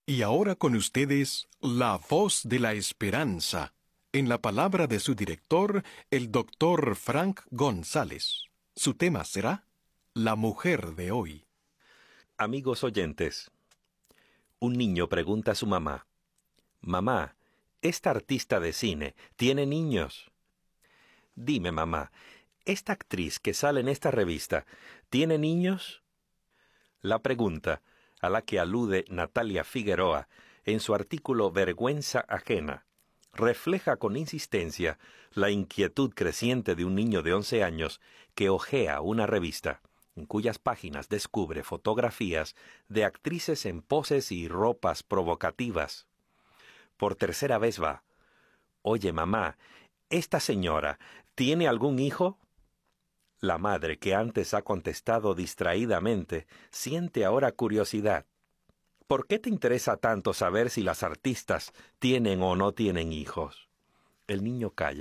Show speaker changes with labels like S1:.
S1: Y ahora con ustedes, La Voz de la Esperanza, en la palabra de su director, el doctor Frank González. Su tema será La mujer de hoy.
S2: Amigos oyentes, un niño pregunta a su mamá: «Mamá, ¿esta artista de cine tiene niños?» «Dime, mamá, ¿esta actriz que sale en esta revista tiene niños?» La pregunta, a la que alude Natalia Figueroa en su artículo Vergüenza ajena, refleja con insistencia la inquietud creciente de un niño de 11 años que hojea una revista, en cuyas páginas descubre fotografías de actrices en poses y ropas provocativas. Por tercera vez va: «Oye, mamá, ¿esta señora tiene algún hijo?» La madre, que antes ha contestado distraídamente, siente ahora curiosidad. ¿Por qué te interesa tanto saber si las artistas tienen o no tienen hijos? El niño calla.